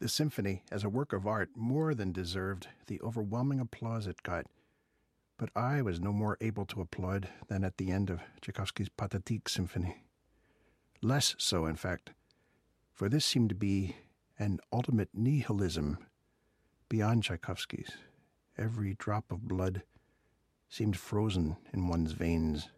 The symphony, as a work of art, more than deserved the overwhelming applause it got. But I was no more able to applaud than at the end of Tchaikovsky's Pathetique Symphony. Less so, in fact, for this seemed to be an ultimate nihilism beyond Tchaikovsky's. Every drop of blood seemed frozen in one's veins.